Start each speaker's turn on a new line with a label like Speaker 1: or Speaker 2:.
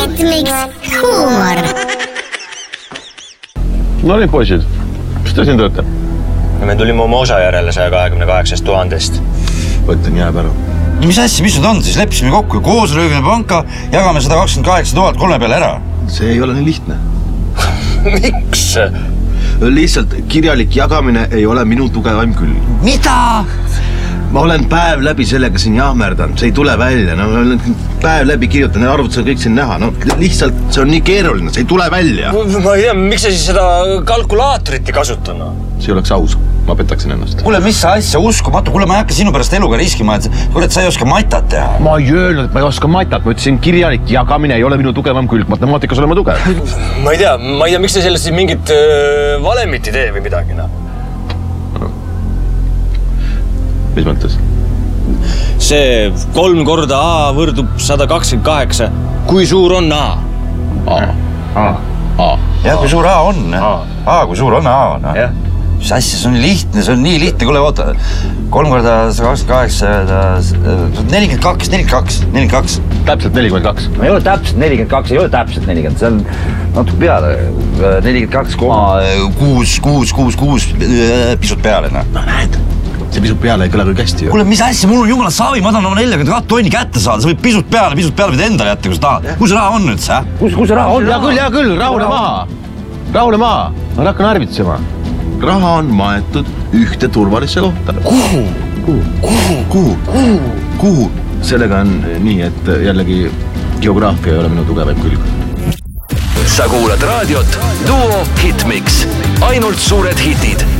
Speaker 1: Hitmix huumor.
Speaker 2: No nii poisid, mis te siin tööte?
Speaker 3: Me tulime oma osa järele 128 000.
Speaker 4: Võtan jääb ära.
Speaker 5: Mis asja, mis nüüd on? Siis leppisime kokku ja koos röövime panka, jagame 128 000 kolme peale ära.
Speaker 4: See ei ole nii lihtne.
Speaker 3: Miks?
Speaker 4: Lihtsalt kirjalik jagamine ei ole minu tugevaim küll.
Speaker 5: Mida?
Speaker 4: Ma olen päev läbi sellega siin jahmerdan, see ei tule välja. No, päev läbi kirjutan ja arvutusel kõik siin näha. No, lihtsalt see on nii keeruline, see ei tule välja.
Speaker 3: Ma ei tea, miks sa siis seda kalkulaatorit ei kasutanud?
Speaker 4: See oleks aus, ma petaksin ennast.
Speaker 5: Kuule, mis asja, uskumatu, kuule, ma ei hakka sinu pärast eluga riskima, et kuule, et sa ei oska matat teha.
Speaker 2: Ma ei öelnud, et ma ei oska matat, ma ütlesin kirjalik jagamine ei ole minu tugevam külg, matemaatikas olen ma tugev.
Speaker 3: Ma ei tea, miks te sellest mingit valemit ei tee või midagi, noh.
Speaker 4: Mis mõttes?
Speaker 3: See 3 korda A võrdub 128. Kui suur on A?
Speaker 4: A.
Speaker 5: Jah, kui suur A on. Kui suur on A on. Mis asja, see on nii lihtne, kuule, oota. 3 korda 128, 42.
Speaker 2: Täpselt 42.
Speaker 5: No ei ole täpselt 42, ei ole täpselt 40, see on natuke peale. 42,6 pisut peale.
Speaker 4: No näed, see pisut peale ei kõla küll kästi.
Speaker 5: Kuule, mis asja, mul on jumala savi, ma tahan oma 42 tonni kätte saada, sa võid pisut peale võid endale jätta, kui sa tahad. Kus see raha on nüüd, see? Kus see raha on?
Speaker 2: Hea küll, rahule maha. Ma hakkan arvitsema.
Speaker 4: Raha on maetud ühte turvalisse kohta. Kuhu? Sellega on nii, et jällegi geograafia ei ole minu tugevaim külg.
Speaker 6: Sa kuulad raadiot Duo Hitmix. Ainult suured hitid.